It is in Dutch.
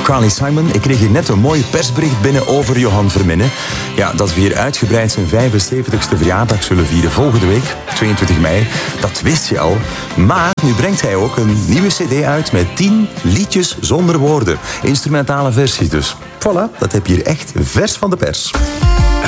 Carly Simon, ik kreeg hier net een mooi persbericht binnen over Johan Verminnen. Ja, dat we hier uitgebreid zijn 75ste verjaardag zullen vieren volgende week, 22 mei. Dat wist je al. Maar nu brengt hij ook een nieuwe cd uit met 10 liedjes zonder woorden. Instrumentale versies dus. Voilà, dat heb je hier echt vers van de pers.